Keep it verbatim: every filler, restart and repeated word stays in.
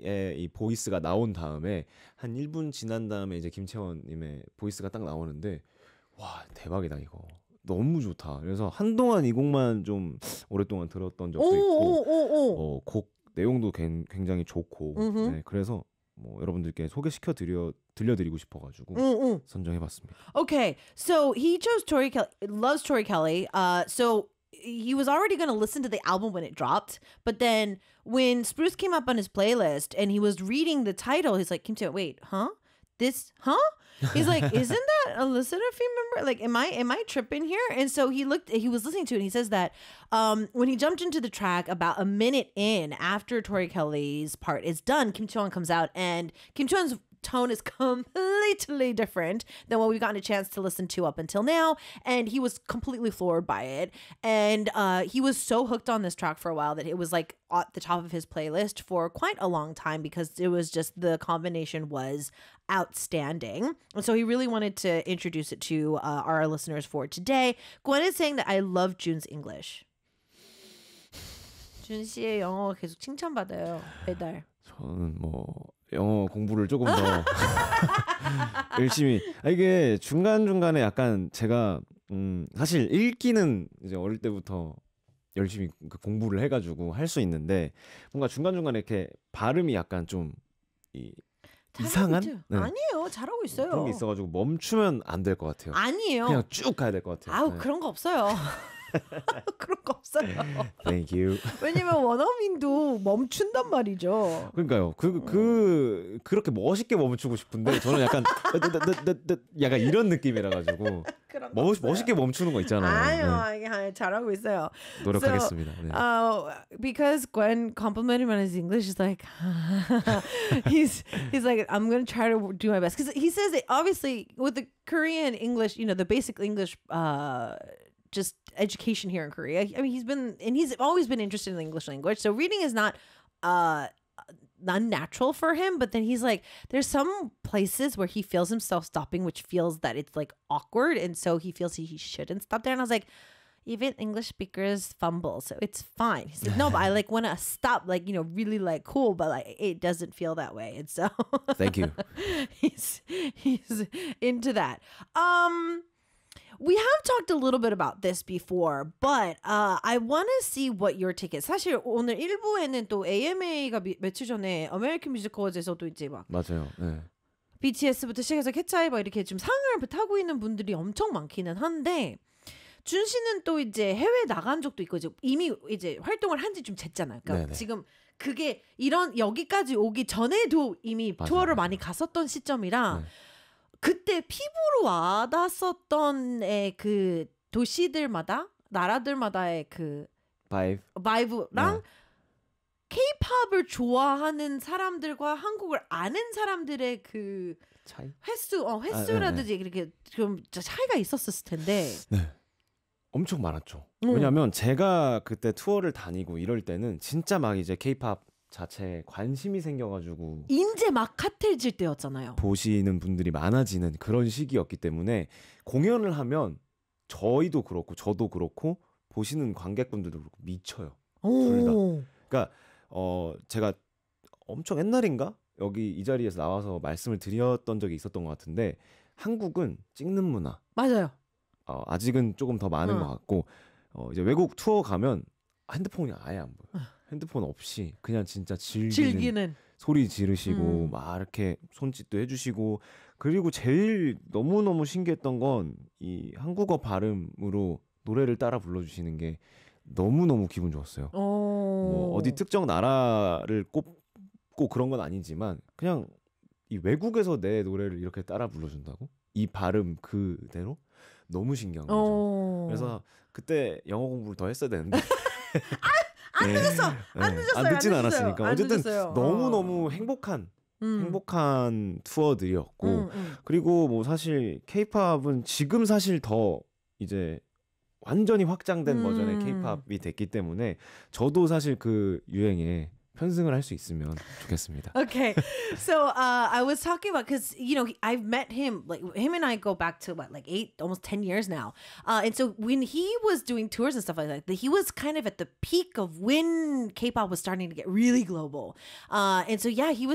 춘식의 이 보이스가 나온 다음에 한 일 분 지난 다음에 이제 김채원님의 보이스가 딱 나오는데 와 대박이다 이거. 너무 좋다. 그래서 한동안 이 곡만 좀 오랫동안 들었던 적도 오, 있고 오, 오, 오. 어, 곡 내용도 굉장히 좋고 네, 그래서 뭐 여러분들께 소개시켜 드려 들려드리고 싶어가지고 음, 음. 선정해봤습니다. Okay, so he chose Tori Kelly, loves Tori Kelly. Uh, so he was already going to listen to the album when it dropped, but then when Spruce came up on his playlist and he was reading the title, he's like, Kim Tae, wait, huh? This, huh? He's like, isn't that a listener fee member? Like, am I am I tripping here? And so he looked, he was listening to it and he says that um, when he jumped into the track about a minute in after Tori Kelly's part is done, Kim Cheon comes out and Kim Cheon's tone is completely different than what we've gotten a chance to listen to up until now. And he was completely floored by it. And uh, he was so hooked on this track for a while that it was like at the top of his playlist for quite a long time because it was just the combination was outstanding. And so he really wanted to introduce it to uh, our listeners for today. Gwen is saying that I love Jun's English. 준 씨의 영어가 계속 칭찬받아요. 매달. 저는 뭐 영어 공부를 조금 더 열심히. 아, 이게 중간 중간에 약간 제가 음, 사실 읽기는 이제 어릴 때부터 열심히 그 공부를 해가지고 할 수 있는데 뭔가 중간 중간에 이렇게 발음이 약간 좀 이, 이상한? 네. 아니에요, 잘하고 있어요. 그런 게 있어가지고 멈추면 안 될 것 같아요. 아니에요. 그냥 쭉 가야 될 것 같아요. 아우 네. 그런 거 없어요. 그런 거 없어요. Thank you. 왜냐면 원어민도 멈춘단 말이죠. 그러니까요. 그, 그, 그렇게 멋있게 멈추고 싶은데 저는 약간, 약간 이런 느낌이라 가지고. 멋, 멋있게 멈추는 거 있잖아요. 아유, 네. 잘하고 있어요. 노력하겠습니다. So, 네. uh, because Gwen complimented him on his English, he's like, he's, he's like, I'm going to try to do my best. Because he says that obviously with the Korean English, you know, the basic English, uh, just education here in Korea. I mean, he's been, and he's always been interested in the English language. So reading is not, uh, unnatural for him, but then he's like, there's some places where he feels himself stopping, which feels that it's like awkward. And so he feels he, he shouldn't stop there. And I was like, even English speakers fumble, so it's fine. He's like, no, but I like want to stop, like, you know, really like cool, but like it doesn't feel that way. And so Thank you. he's, he's into that. Um, We have talked a little bit about this before, but uh, I want to see what your take is. 사실 오늘 일 부에는 또 에이엠에이가 미, 며칠 전에 아메리칸 뮤직 어워즈에서도 이제 막 맞아요. 네. 비티에스부터 시작해서 캐치아이버 이렇게 좀 상을 타고 있는 분들이 엄청 많기는 한데 준 씨는 또 이제 해외 나간 적도 있고 이제 이미 이제 활동을 한 지 좀 됐잖아요. 그러니까 네네. 지금 그게 이런 여기까지 오기 전에도 이미 맞아요. 투어를 많이 갔었던 시점이라 네. 그때 피부로 와닿았었던 그 도시들마다 나라들마다의 그 바이브 바이브랑 K-팝을 좋아하는 사람들과 한국을 아는 사람들의 그 차이? 횟수, 어, 횟수라든지 아, 이렇게 좀 차이가 있었을 텐데. 네. 엄청 많았죠. 음. 왜냐하면 제가 그때 투어를 다니고 이럴 때는 진짜 막 이제 K-팝 자체에 관심이 생겨가지고 인제 막 핫해질 때였잖아요. 보시는 분들이 많아지는 그런 시기였기 때문에 공연을 하면 저희도 그렇고 저도 그렇고 보시는 관객분들도 그렇고 미쳐요. 둘 다. 그러니까 어 제가 엄청 옛날인가 여기 이 자리에서 나와서 말씀을 드렸던 적이 있었던 것 같은데 한국은 찍는 문화. 맞아요. 어, 아직은 조금 더 많은 어. 것 같고 어, 이제 외국 투어 가면 핸드폰이 아예 안 보여. 어. 핸드폰 없이 그냥 진짜 즐기는, 즐기는. 소리 지르시고 음. 막 이렇게 손짓도 해주시고 그리고 제일 너무너무 신기했던 건 이 한국어 발음으로 노래를 따라 불러주시는 게 너무너무 기분 좋았어요. 뭐 어디 특정 나라를 꼽고 그런 건 아니지만 그냥 이 외국에서 내 노래를 이렇게 따라 불러준다고? 이 발음 그대로? 너무 신기한 거죠. 오. 그래서 그때 영어 공부를 더 했어야 되는데 안 늦었어. 안 늦었어요. 안 듣진 안 않았으니까. 안 어쨌든 늦었어요. 너무너무 행복한 음. 행복한 투어들이었고 음, 음. 그리고 뭐 사실 K-팝은 지금 사실 더 이제 완전히 확장된 음. 버전의 K-팝이 됐기 때문에 저도 사실 그 유행에 편승을 할 수 있으면 좋겠습니다. Okay, so uh, I was talking about because you know he- I've met him like him and I go back to what like eight almost ten years now, uh, and so when he was doing tours and stuff like that, he was kind of at the peak of when K-pop was starting to get really global, uh, and so yeah, he was.